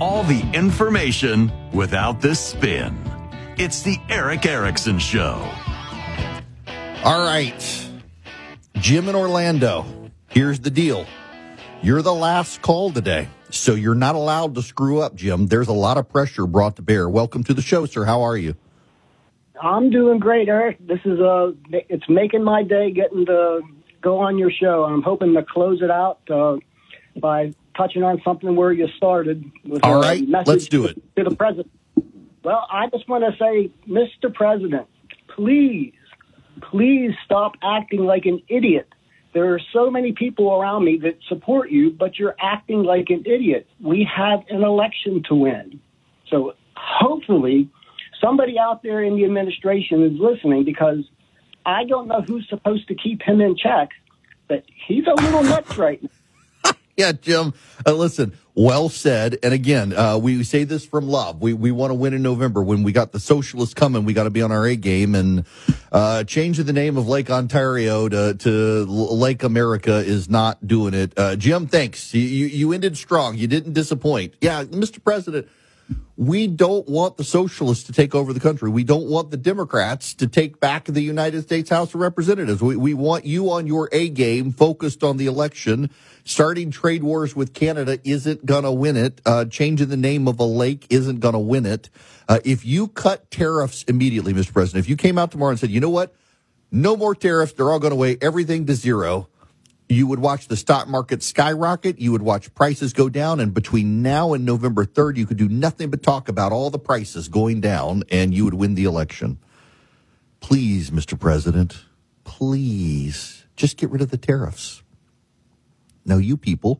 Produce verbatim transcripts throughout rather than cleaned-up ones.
all the information without the spin. It's the Erick Erickson Show. All right. Jim in Orlando, here's the deal. You're the last call today, so you're not allowed to screw up, Jim. There's a lot of pressure brought to bear. Welcome to the show, sir. How are you? I'm doing great, Eric. This is uh, it's making my day getting to go on your show. I'm hoping to close it out uh, by touching on something where you started. With All a right, message let's do it. To the president. Well, I just want to say, Mister President, please, please stop acting like an idiot. There are so many people around me that support you, but you're acting like an idiot. We have an election to win. So hopefully somebody out there in the administration is listening, because I don't know who's supposed to keep him in check, but he's a little nuts right now. Yeah, Jim, uh, listen, well said. And again, uh, we say this from love. We we want to win in November. When we got the socialists coming, we got to be on our A game. And uh, changing the name of Lake Ontario to, to Lake America is not doing it. Uh, Jim, thanks. You, you, you ended strong. You didn't disappoint. Yeah, Mister President, we don't want the socialists to take over the country. We don't want the Democrats to take back the United States House of Representatives. We, we want you on your A game, focused on the election. Starting trade wars with Canada isn't going to win it. Uh, changing the name of a lake isn't going to win it. Uh, if you cut tariffs immediately, Mister President, if you came out tomorrow and said, you know what, no more tariffs, they're all going away, everything to zero, you would watch the stock market skyrocket. You would watch prices go down. And between now and November third, you could do nothing but talk about all the prices going down, and you would win the election. Please, Mister President, please just get rid of the tariffs. Now, you people,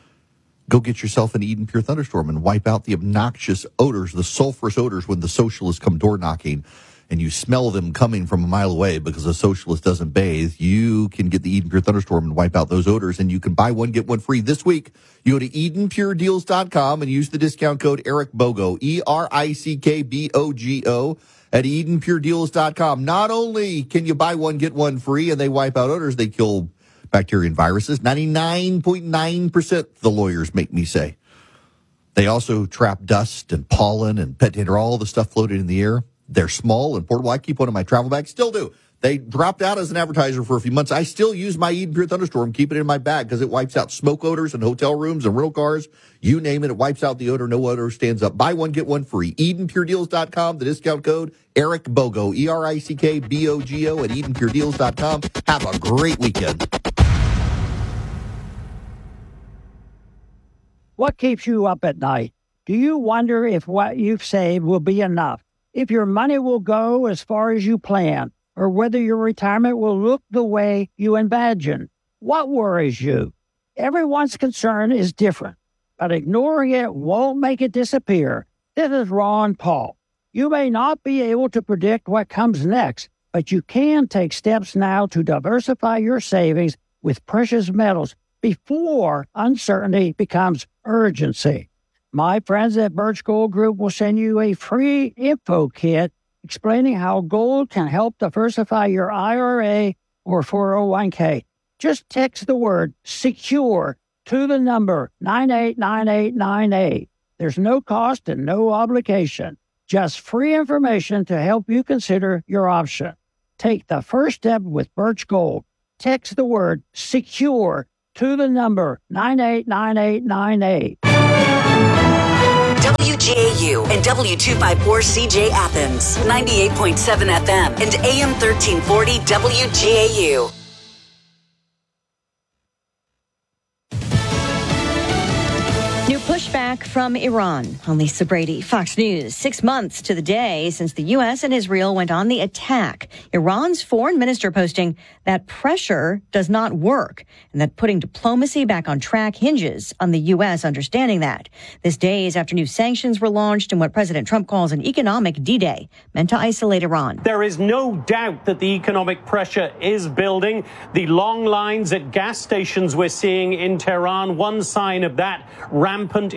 go get yourself an Eden Pure Thunderstorm and wipe out the obnoxious odors, the sulfurous odors when the socialists come door knocking and you smell them coming from a mile away because a socialist doesn't bathe. You can get the Eden Pure Thunderstorm and wipe out those odors, and you can buy one, get one free this week. You go to eden pure deals dot com and use the discount code Eric Bogo, E R I C K B O G O, at eden pure deals dot com. Not only can you buy one, get one free, and they wipe out odors, they kill bacteria and viruses. ninety-nine point nine percent, the lawyers make me say. They also trap dust and pollen and pet dander, all the stuff floating in the air. They're small and portable. I keep one in my travel bag. Still do. They dropped out as an advertiser for a few months. I still use my Eden Pure Thunderstorm, keep it in my bag, because it wipes out smoke odors in hotel rooms and rental cars. You name it, it wipes out the odor. No odor stands up. Buy one, get one free. eden pure deals dot com. The discount code, Eric Bogo, E R I C K B O G O, at eden pure deals dot com. Have a great weekend. What keeps you up at night? Do you wonder if what you've saved will be enough? If your money will go as far as you plan, or whether your retirement will look the way you imagine? What worries you? Everyone's concern is different, but ignoring it won't make it disappear. This is Ron Paul. You may not be able to predict what comes next, but you can take steps now to diversify your savings with precious metals before uncertainty becomes urgency. My friends at Birch Gold Group will send you a free info kit explaining how gold can help diversify your I R A or four oh one k. Just text the word SECURE to the number nine eight nine eight nine eight. There's no cost and no obligation. Just free information to help you consider your option. Take the first step with Birch Gold. Text the word SECURE to the number nine eight nine eight nine eight. W G A U and W two fifty-four C J Athens, ninety-eight point seven F M and A M thirteen forty W G A U. New pushback from Iran. I'm Lisa Brady, Fox News. Six months to the day since the U S and Israel went on the attack. Iran's foreign minister posting that pressure does not work and that putting diplomacy back on track hinges on the U S understanding that. This day is after new sanctions were launched and what President Trump calls an economic D-Day meant to isolate Iran. There is no doubt that the economic pressure is building. The long lines at gas stations we're seeing in Tehran, one sign of that rampant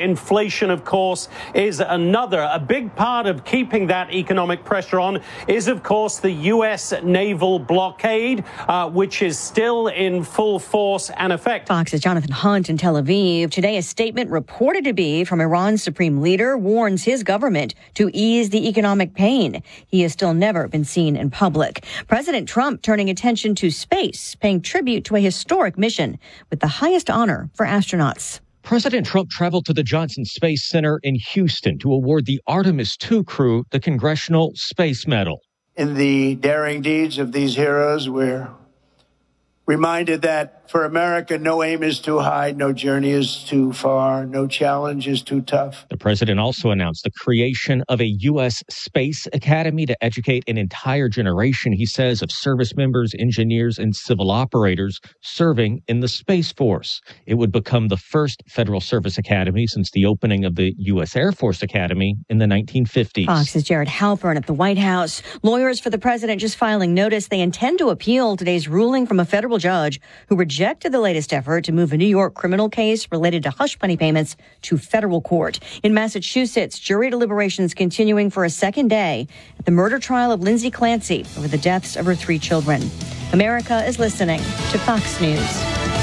inflation, of course, is another. A big part of keeping that economic pressure on is, of course, the U S naval blockade, uh, which is still in full force and effect. Fox's Jonathan Hunt in Tel Aviv. Today, a statement reported to be from Iran's supreme leader warns his government to ease the economic pain. He has still never been seen in public. President Trump turning attention to space, paying tribute to a historic mission with the highest honor for astronauts. President Trump traveled to the Johnson Space Center in Houston to award the Artemis two crew the Congressional Space Medal. In the daring deeds of these heroes, we're reminded that for America, no aim is too high, no journey is too far, no challenge is too tough. The president also announced the creation of a U S Space Academy to educate an entire generation, he says, of service members, engineers, and civil operators serving in the Space Force. It would become the first federal service academy since the opening of the U S Air Force Academy in the nineteen fifties. Fox's Jared Halpern at the White House. Lawyers for the president just filing notice they intend to appeal today's ruling from a federal judge who rejected the latest effort to move a New York criminal case related to hush money payments to federal court. In Massachusetts, jury deliberations continuing for a second day at the murder trial of Lindsay Clancy over the deaths of her three children. America is listening to Fox News.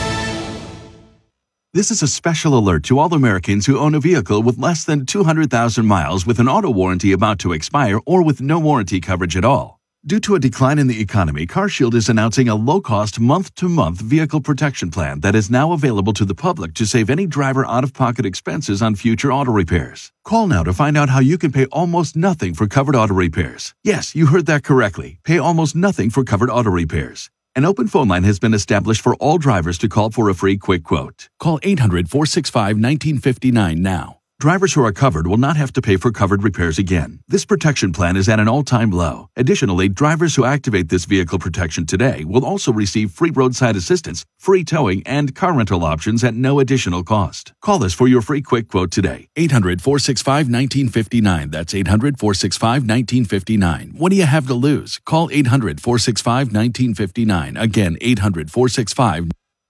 This is a special alert to all Americans who own a vehicle with less than two hundred thousand miles with an auto warranty about to expire or with no warranty coverage at all. Due to a decline in the economy, CarShield is announcing a low-cost month-to-month vehicle protection plan that is now available to the public to save any driver out-of-pocket expenses on future auto repairs. Call now to find out how you can pay almost nothing for covered auto repairs. Yes, you heard that correctly. Pay almost nothing for covered auto repairs. An open phone line has been established for all drivers to call for a free quick quote. Call eight hundred, four six five, one nine five nine now. Drivers who are covered will not have to pay for covered repairs again. This protection plan is at an all-time low. Additionally, drivers who activate this vehicle protection today will also receive free roadside assistance, free towing, and car rental options at no additional cost. Call us for your free quick quote today. eight hundred, four six five, one nine five nine. That's eight hundred, four six five, one nine five nine. What do you have to lose? Call eight hundred, four six five, one nine five nine. Again, eight hundred, four six five.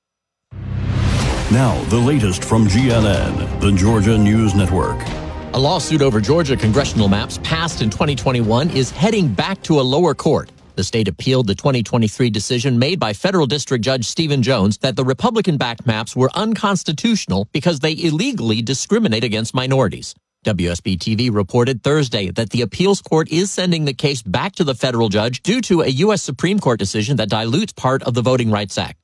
Now, the latest from G N N, the Georgia News Network. A lawsuit over Georgia congressional maps passed in twenty twenty-one is heading back to a lower court. The state appealed the twenty twenty-three decision made by federal district judge Stephen Jones that the Republican-backed maps were unconstitutional because they illegally discriminate against minorities. W S B T V reported Thursday that the appeals court is sending the case back to the federal judge due to a U S Supreme Court decision that dilutes part of the Voting Rights Act.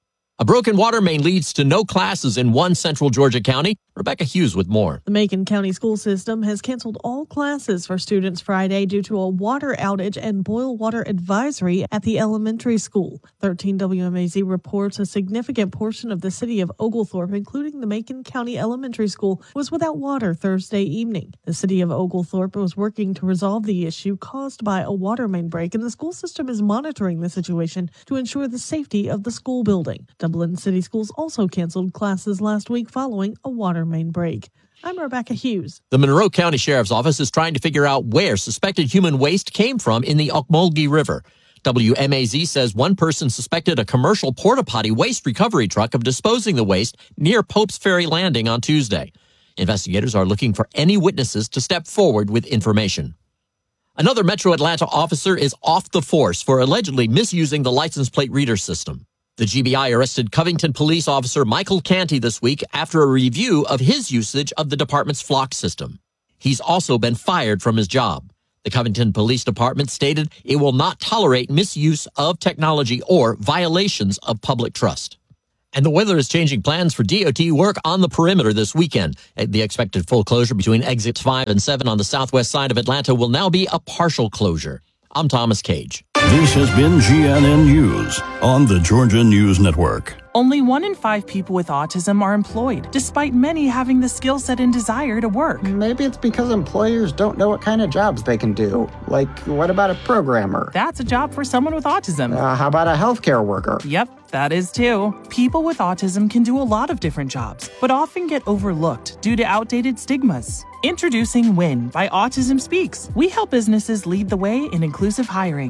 A broken water main leads to no classes in one central Georgia county. Rebecca Hughes with more. The Macon County school system has canceled all classes for students Friday due to a water outage and boil water advisory at the elementary school. thirteen W M A Z reports a significant portion of the city of Oglethorpe, including the Macon County Elementary School, was without water Thursday evening. The city of Oglethorpe was working to resolve the issue caused by a water main break, and the school system is monitoring the situation to ensure the safety of the school building. Dublin City Schools also canceled classes last week following a water main break. I'm Rebecca Hughes. The Monroe County Sheriff's Office is trying to figure out where suspected human waste came from in the Ocmulgee River. W M A Z says one person suspected a commercial porta-potty waste recovery truck of disposing the waste near Pope's Ferry Landing on Tuesday. Investigators are looking for any witnesses to step forward with information. Another Metro Atlanta officer is off the force for allegedly misusing the license plate reader system. The G B I arrested Covington police officer Michael Canty this week after a review of his usage of the department's flock system. He's also been fired from his job. The Covington Police Department stated it will not tolerate misuse of technology or violations of public trust. And the weather is changing plans for D O T work on the perimeter this weekend. The expected full closure between exits five and seven on the southwest side of Atlanta will now be a partial closure. I'm Thomas Cage. This has been G N N News on the Georgia News Network. Only one in five people with autism are employed, despite many having the skill set and desire to work. Maybe it's because employers don't know what kind of jobs they can do. Like, what about a programmer? That's a job for someone with autism. Uh, how about a healthcare worker? Yep, that is too. People with autism can do a lot of different jobs, but often get overlooked due to outdated stigmas. Introducing WIN by Autism Speaks. We help businesses lead the way in inclusive hiring. What about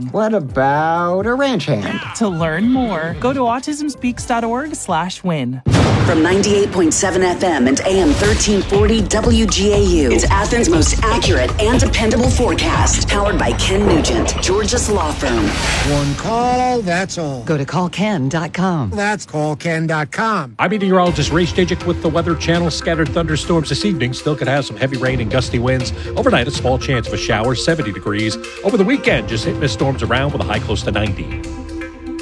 about a ranch hand. To learn more, go to autism speaks dot org slash win. From ninety-eight point seven F M and A M thirteen forty W G A U, it's Athens' most accurate and dependable forecast. Powered by Ken Nugent, Georgia's law firm. One call, that's all. Go to call ken dot com. That's call ken dot com. I'm meteorologist Ray Stajic with the Weather Channel. Scattered thunderstorms this evening. Still could have some heavy rain and gusty winds. Overnight, a small chance of a shower, seventy degrees. Over the weekend, just hit miss storms around with a high close to ninety.